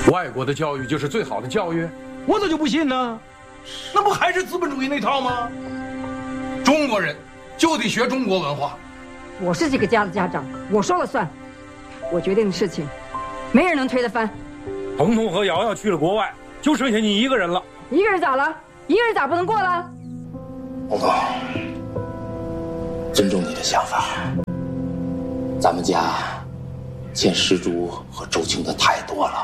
外国的教育就是最好的教育？ 我咋就不信呢？那不还是资本主义那套吗？ 中国人就得学中国文化。 我是这个家的家长，我说了算。我决定的事情，没人能推得翻。 彤彤和瑶瑶去了国外，就剩下你一个人了。 一个人咋了？一个人咋不能过了？ 红彤，尊重你的想法。咱们家欠施主和周青的太多了。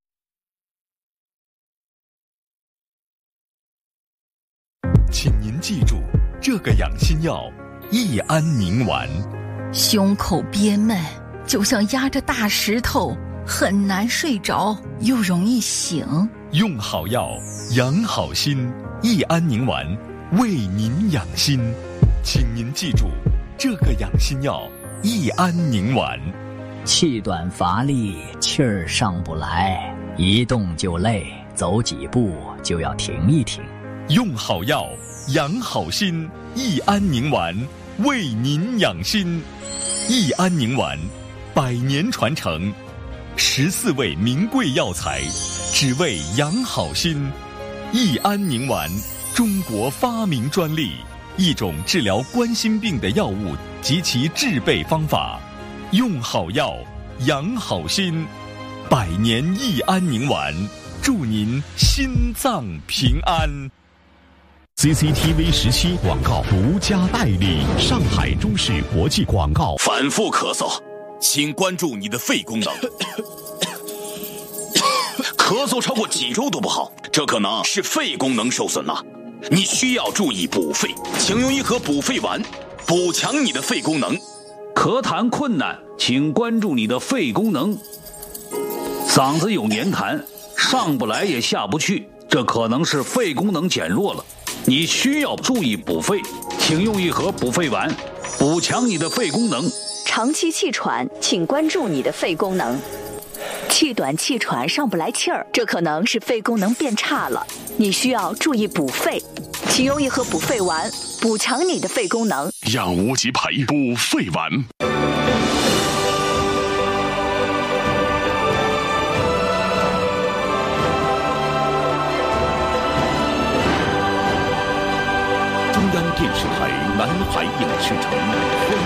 请您记住这个养心药益安宁丸。 胸口憋闷，就像压着大石头，很难睡着，又容易醒。 用好药养好心，益安宁丸为您养心。请您记住这个养心药益安宁丸。 气短乏力，气儿上不来，一动就累，走几步就要停一停。 用好药养好心，益安宁丸为您养心。益安宁丸100年传承，14味名贵药材，只为养好心。益安宁丸，中国发明专利，一种治疗冠心病的药物及其制备方法。用好药养好心，100年益安宁丸，祝您心脏平安。 CCTV 17广告独家代理，上海中视国际广告。 反复咳嗽，请关注你的肺功能。咳嗽超过几周都不好，这可能是肺功能受损了。你需要注意补肺，请用一盒补肺丸，补强你的肺功能。 咳痰困难，请关注你的肺功能。嗓子有黏痰，上不来也下不去，这可能是肺功能减弱了。你需要注意补肺，请用一盒补肺丸，补强你的肺功能。 长期气喘，请关注你的肺功能。气短气喘上不来气儿，这可能是肺功能变差了，你需要注意补肺，请用一盒补肺丸，补强你的肺功能。 养无极培补肺丸。中央电视台南海影视城